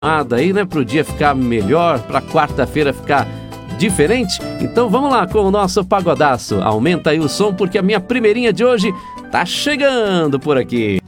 aí, né, pro dia ficar melhor, pra quarta-feira ficar diferente. Então vamos lá com o nosso pagodaço. Aumenta aí o som porque a minha primeirinha de hoje tá chegando por aqui.